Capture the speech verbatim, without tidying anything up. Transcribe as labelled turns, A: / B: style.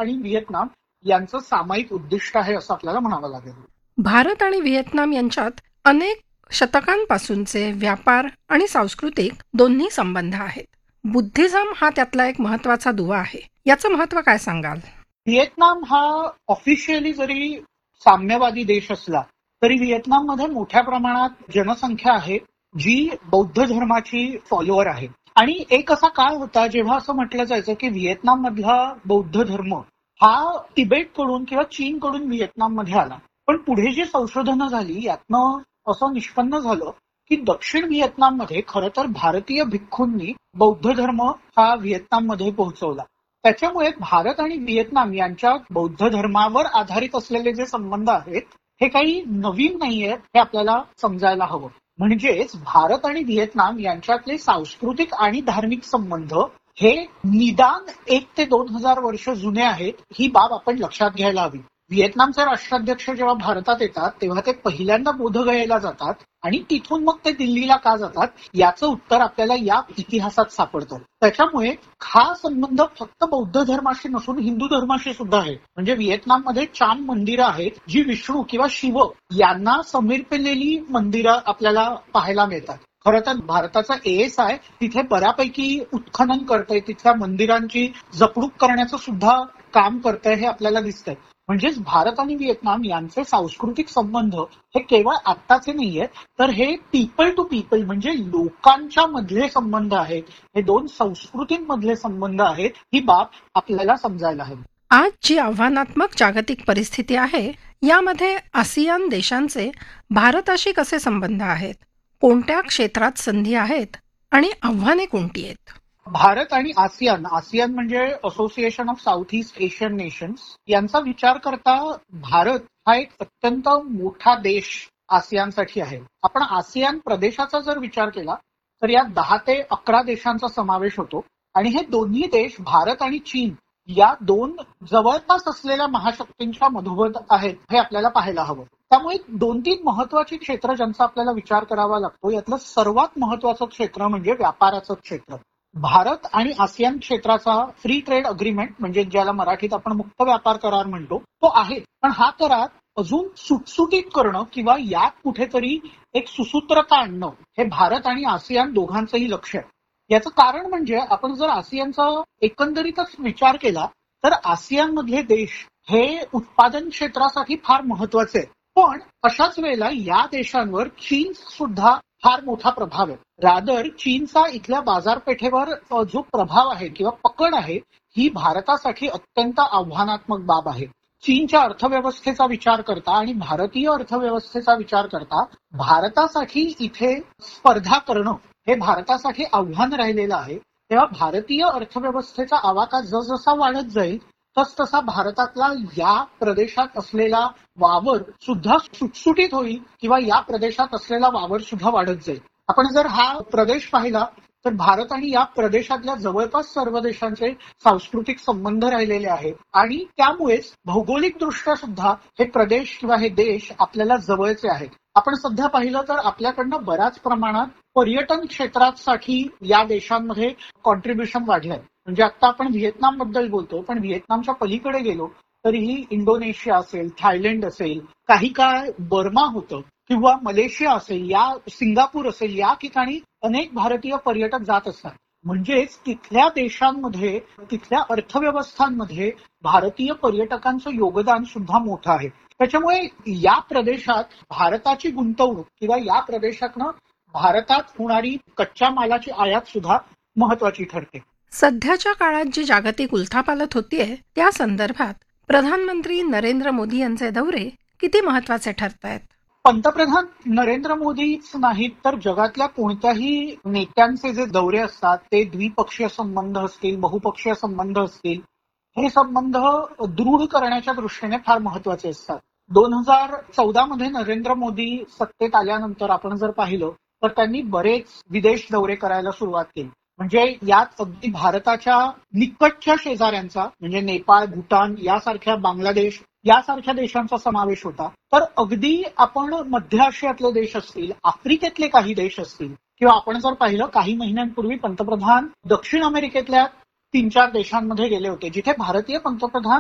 A: आणि व्हिएतनाम यांचं सामायिक उद्दिष्ट आहे असं आपल्याला म्हणावं लागेल.
B: भारत आणि व्हिएतनाम यांच्यात अनेक शतकांपासूनचे व्यापार आणि सांस्कृतिक दोन्ही संबंध आहेत. बुद्धिझम हा त्यातला एक महत्वाचा दुवा आहे. याचं महत्व काय सांगाल?
A: व्हिएतनाम हा ऑफिशियली जरी साम्यवादी देश असला तरी व्हिएतनाममध्ये मोठ्या प्रमाणात जनसंख्या आहे जी बौद्ध धर्माची फॉलोअर आहे. आणि एक असा काळ होता जेव्हा असं म्हटलं जायचं की व्हिएतनाम मधला बौद्ध धर्म हा तिबेटकडून किंवा चीनकडून व्हिएतनाममध्ये आला. पण पुढे जी संशोधनं झाली यातनं असं निष्पन्न झालं की दक्षिण व्हिएतनाममध्ये खरं तर भारतीय भिक्खूंनी बौद्ध धर्म हा व्हिएतनाममध्ये पोहोचवला. त्याच्यामुळे भारत आणि व्हिएतनाम यांच्या बौद्ध धर्मावर आधारित असलेले जे संबंध आहेत हे काही नवीन नाहीयेत हे आपल्याला समजायला हवं. म्हणजेच भारत आणि व्हिएतनाम यांच्यातले सांस्कृतिक आणि धार्मिक संबंध हे निदान एक ते दोन हजार वर्ष जुने आहेत ही बाब आपण लक्षात घ्यायला हवी. व्हिएतनामचे राष्ट्राध्यक्ष जेव्हा भारतात येतात तेव्हा ते पहिल्यांदा बोधगयेला जातात आणि तिथून मग ते दिल्लीला का जातात याचं उत्तर आपल्याला या इतिहासात सापडतं. त्याच्यामुळे हा संबंध फक्त बौद्ध धर्माशी नसून हिंदू धर्माशी सुद्धा आहे. म्हणजे व्हिएतनाममध्ये चान मंदिरं आहेत जी विष्णू किंवा शिव यांना समर्पिलेली मंदिरं आपल्याला पाहायला मिळतात. खरं तर भारताचा एएसआय तिथे बऱ्यापैकी उत्खनन करतंय, तिथल्या मंदिरांची जपणूक करण्याचं सुद्धा काम करतंय हे आपल्याला दिसतंय. म्हणजेच भारत आणि व्हिएतनाम यांचे सांस्कृतिक संबंध हे केवळ आत्ताचे नाहीयेत तर हे पीपल टू पीपल म्हणजे लोकांच्या मधले संबंध आहेत. हे दोन संस्कृतींमधले संबंध आहेत ही बाब आपल्याला समजायला हवी.
B: आज जी आव्हानात्मक जागतिक परिस्थिती आहे यामध्ये आसियान देशांचे भारताशी कसे संबंध आहेत? कोणत्या क्षेत्रात संधी आहेत आणि आव्हाने कोणती आहेत?
A: भारत आणि आसियान आसियान म्हणजे association of south east Asian nations यांचा विचार करता भारत हा एक अत्यंत मोठा देश आसियानसाठी आहे. आपण आसियान प्रदेशाचा जर विचार केला तर यात दहा ते अकरा देशांचा समावेश होतो आणि हे दोन्ही देश भारत आणि चीन या दोन जवळपास असलेल्या महाशक्तींच्या मधोमध आहेत हे आपल्याला पाहायला हवं. त्यामुळे दोन तीन महत्वाची क्षेत्र ज्यांचा आपल्याला विचार करावा लागतो यातलं सर्वात महत्वाचं क्षेत्र म्हणजे व्यापाराचं क्षेत्र. भारत आणि आसियान क्षेत्राचा फ्री ट्रेड अग्रीमेंट म्हणजे ज्याला मराठीत आपण मुक्त व्यापार करार म्हणतो तो आहे. पण हा करार अजून सुटसुटीत करणं किंवा यात कुठेतरी एक सुसूत्रता आणणं हे भारत आणि आसियान दोघांचंही लक्ष आहे. याचं कारण म्हणजे आपण जर आसियानचा एकंदरीतच विचार केला तर आसियान मधले देश हे उत्पादन क्षेत्रासाठी फार महत्वाचे आहेत. पण अशाच वेळेला या देशांवर चीन सुद्धा फार मोठा प्रभाव आहे. रादर चीनचा इथल्या बाजारपेठेवर जो प्रभाव आहे किंवा पकड आहे ही भारतासाठी अत्यंत आव्हानात्मक बाब आहे. चीनच्या अर्थव्यवस्थेचा विचार करता आणि भारतीय अर्थव्यवस्थेचा विचार करता भारतासाठी इथे स्पर्धा करणं हे भारतासाठी आव्हान राहिलेलं आहे. तेव्हा भारतीय अर्थव्यवस्थेचा आवाका जसजसा वाढत जाईल तसतसा भारतातला या प्रदेशात असलेला वावर सुद्धा सुटसुटीत होईल किंवा या प्रदेशात असलेला वावर सुद्धा वाढत जाईल. आपण जर हा प्रदेश पाहिला तर भारत आणि या प्रदेशातल्या जवळपास सर्व देशांचे सांस्कृतिक संबंध राहिलेले आहेत आणि त्यामुळेच भौगोलिक दृष्ट्या सुद्धा हे प्रदेश किंवा हे देश आपल्याला जवळचे आहेत. आपण सध्या पाहिलं तर आपल्याकडनं बऱ्याच प्रमाणात पर्यटन क्षेत्रासाठी या देशांमध्ये कॉन्ट्रीब्युशन वाढलंय. म्हणजे आता आपण व्हिएतनाम बद्दल बोलतो पण व्हिएतनामच्या पलीकडे गेलो तरीही इंडोनेशिया असेल, थायलंड असेल, काही काळ बर्मा होतं किंवा मलेशिया असेल, या सिंगापूर असेल, या ठिकाणी अनेक भारतीय पर्यटक जात असतात. म्हणजेच तिथल्या देशांमध्ये तिथल्या अर्थव्यवस्थांमध्ये भारतीय पर्यटकांचं योगदान सुद्धा मोठं आहे. त्याच्यामुळे या प्रदेशात भारताची गुंतवणूक किंवा या प्रदेशातनं भारतात होणारी कच्च्या मालाची आयात सुद्धा महत्वाची ठरते.
B: सध्याच्या काळात जी जागतिक उलथापालथ होतीये त्या संदर्भात प्रधानमंत्री नरेंद्र मोदी यांचे दौरे किती महत्वाचे ठरतायत?
A: पंतप्रधान नरेंद्र मोदीच नाहीत तर जगातल्या कोणत्याही नेत्यांचे जे दौरे असतात ते द्विपक्षीय संबंध असतील, बहुपक्षीय संबंध असतील, हे संबंध दृढ करण्याच्या दृष्टीने फार महत्वाचे असतात. दोन हजार चौदा मध्ये नरेंद्र मोदी सत्तेत आल्यानंतर आपण जर पाहिलं तर त्यांनी बरेच विदेश दौरे करायला सुरुवात केली. म्हणजे यात अगदी भारताच्या निकटच्या शेजाऱ्यांचा म्हणजे नेपाळ, भूटान यासारख्या, बांगलादेश यासारख्या देशांचा समावेश होता. तर अगदी आपण मध्य आशियातले देश असतील, आफ्रिकेतले काही देश असतील किंवा आपण जर पाहिलं काही महिन्यांपूर्वी पंतप्रधान दक्षिण अमेरिकेतल्या तीन चार देशांमध्ये गेले होते जिथे भारतीय पंतप्रधान